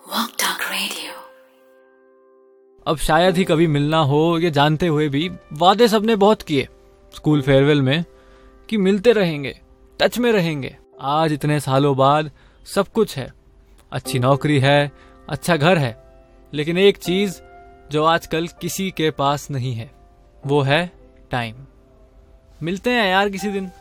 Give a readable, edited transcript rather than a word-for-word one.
Walk Talk Radio। अब शायद ही कभी मिलना हो, ये जानते हुए भी वादे सबने बहुत किए स्कूल फेयरवेल में कि मिलते रहेंगे, टच में रहेंगे। आज इतने सालों बाद सब कुछ है, अच्छी नौकरी है, अच्छा घर है, लेकिन एक चीज जो आजकल किसी के पास नहीं है वो है टाइम। मिलते हैं यार किसी दिन।